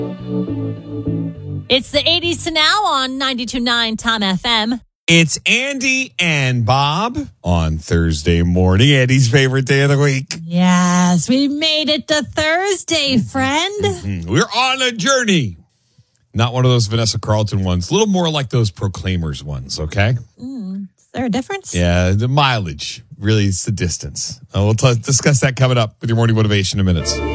It's the 80s to now on 92.9 Tom FM. It's Andy and Bob on Thursday morning, Andy's favorite day of the week. Yes, we made it to Thursday, friend. We're on a journey. Not one of those Vanessa Carlton ones. A little more like those Proclaimers ones, okay? Is there a difference? Yeah, the mileage. Really, it's the distance. We'll discuss that coming up with your morning motivation in minutes.